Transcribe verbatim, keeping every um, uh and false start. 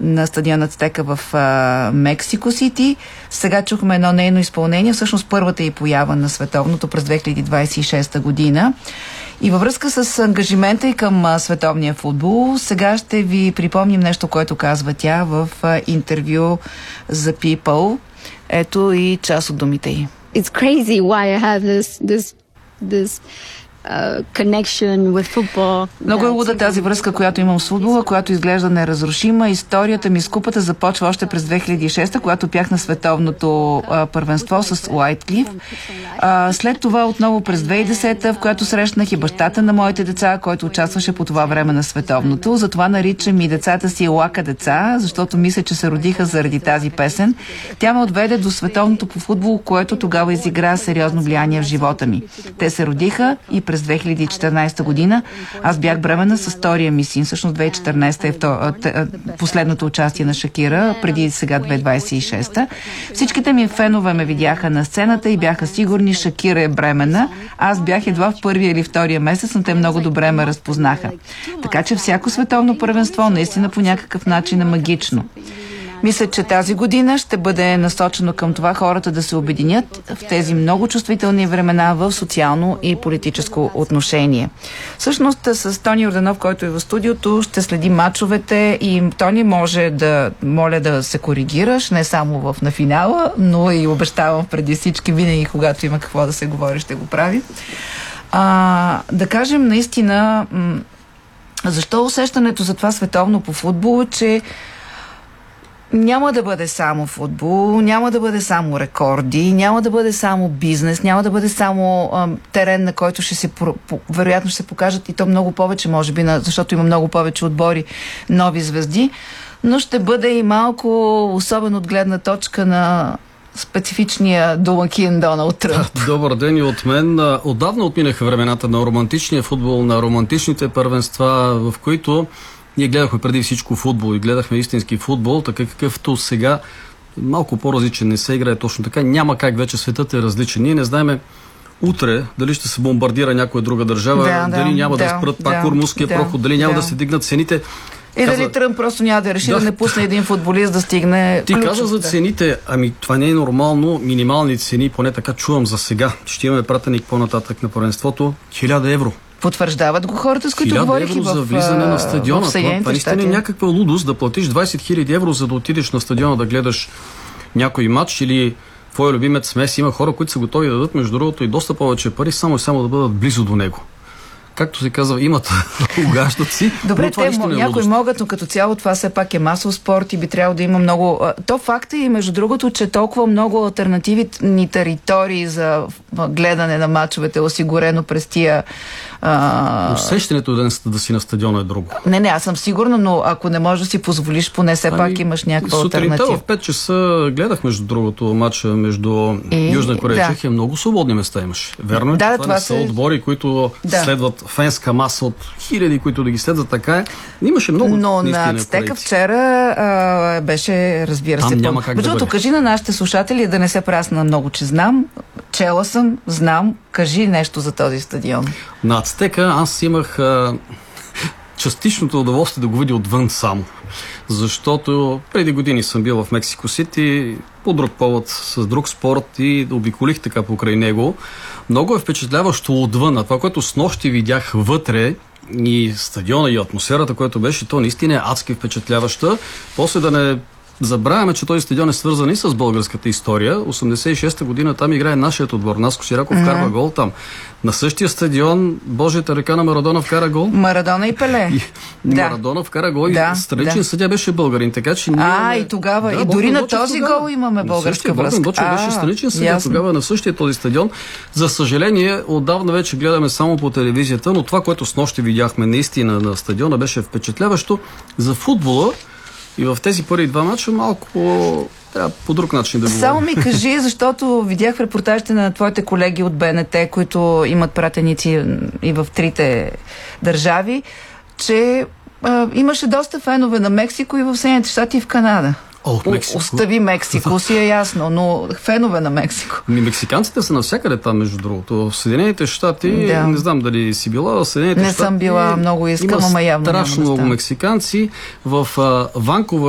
на стадион Ацтека в а, Мексико Сити. Сега чухме едно нейно изпълнение, всъщност първата й поява на световното през две хиляди двадесет и шеста година. И във връзка с ангажимента и към а, световния футбол, сега ще ви припомним нещо, което казва тя в а, интервю за People. Ето и част от думите й. It's crazy why I have this this this Uh, connection with football. Много е луда тази връзка, която имам с футбола, която изглежда неразрушима. Историята ми с купата започва още през две хиляди и шеста, когато бях на световното а, първенство с Уайтклиф. А, след това отново през две хиляди и десета, в която срещнах и бащата на моите деца, който участваше по това време на световното. Затова наричам и децата си Лака деца, защото мисля, че се родиха заради тази песен. Тя ме отведе до световното по футбол, което тогава изигра сериозно влияние в живота ми. Те се родиха и през две хиляди и четиринадесета година. Аз бях бременна с втория ми син. Всъщност две хиляди и четиринадесета е втор... последното участие на Шакира, преди сега две хиляди двадесет и шеста. Всичките ми фенове ме видяха на сцената и бяха сигурни, Шакира е бременна. Аз бях едва в първия или втория месец, но те много добре ме разпознаха. Така че всяко световно първенство наистина по някакъв начин е магично. Мисля, че тази година ще бъде насочено към това хората да се обединят в тези много чувствителни времена в социално и политическо отношение. Всъщност с Тони Йорданов, който е в студиото, ще следи мачовете и Тони, може да моля да се коригираш, не само в на финала, но и обещавам преди всички, винаги когато има какво да се говори, ще го прави. А, да кажем наистина, защо усещането за това световно по футбол, че няма да бъде само футбол, няма да бъде само рекорди, няма да бъде само бизнес, няма да бъде само а, терен, на който ще се, вероятно ще се покажат и то много повече, може би, защото има много повече отбори, нови звезди, но ще бъде и малко особено от гледна точка на специфичния домакин Доналд Тръмп. Добър ден и от мен. Отдавна отминаха времената на романтичния футбол, на романтичните първенства, в които ние гледахме преди всичко футбол и гледахме истински футбол, така какъвто сега малко по-различен не се играе точно така. Няма как вече, светът е различен. Ние не знаем утре дали ще се бомбардира някоя друга държава, да, дали да, няма да, да спрат пак да, Ормузския да, проход, дали няма да. да се дигнат цените. И каза... дали Тръмп просто няма да реши да, да не пусне един футболист да стигне. Ти ключов, каза за цените, ами това не е нормално. Минимални цени, поне така чувам за сега. Ще имаме пратеник по-нататък на първенството. хиляда евро. Потвърждават го хората, с които говорих и в, за влизане на стадиона. в Това, това наистина е някаква лудост да платиш двадесет хиляди евро, за да отидеш на стадиона да гледаш някой матч или твой любимец Меси. Има хора, които са готови да дадат, между другото, и доста повече пари, само и само да бъдат близо до него. Както се казва, имат угаждаци. Добре, те мо, някои могат, но като цяло това все пак е масов спорт и би трябвало да има много... То факт е и между другото, че толкова много алтернативни територии за гледане на мачовете е осигурено през тия... А... Усещането да, да си на стадиона е друго. Не, не, аз съм сигурна, но ако не можеш да си позволиш, поне все ами, пак имаш някаква алтернатива. Сутринта в пет часа гледах между другото матча между и, Южна Корея и да. Чехия. Много свободни места имаше. Верно е, да, че това, това не се... са отбори, които да. следват фенска маса от хиляди, които да ги следват, така е. Имаше много. Но на Ацтека вчера а, беше, разбира се, няма как между другото, да кажи на нашите слушатели да не се прасна много, че знам, чела съм, знам, кажи нещо за този стадион. На Ацтека аз имах а, частичното удоволствие да го видя отвън само. Защото преди години съм бил в Мексико Сити по друг повод, с друг спорт и обиколих така покрай него. Много е впечатляващо отвън. Това, което снощи видях вътре, и стадиона, и атмосферата, която беше, то наистина е адски впечатляваща. После да не забравяме, че този стадион е свързан и с българската история. осемдесет и шеста година там играе нашият отбор. Наско Сираков mm-hmm. вкарва гол там. На същия стадион Божията ръка на Марадона вкара гол. Марадона и Пеле. И, да. Марадона вкара гол да, и страничен да. съдия беше българин. Така че ние... А, и тогава. Да, и дори на този тогава. гол имаме българска връзка. Богдан Дочев беше страничен съдия тогава на същия този стадион. За съжаление, отдавна вече гледаме само по телевизията, но това, което снощи видяхме наистина на стадиона, беше впечатляващо. За футбола и в тези първи два мача малко по, трябва по друг начин да говорим. Само ми кажи, защото видях в репортажите на твоите колеги от Б Н Т, които имат пратеници и в трите държави, че а, имаше доста фенове на Мексико и в Съединените щати и в Канада. О, Мексико. Остави Мексико, си е ясно, но фенове на Мексико. Ми, мексиканците са навсякъде там, между другото. В Съединените щати, да. не знам дали си била, в Съединените не щати... съм била, много искам, ама явно страшно много мексиканци. В Ванкувър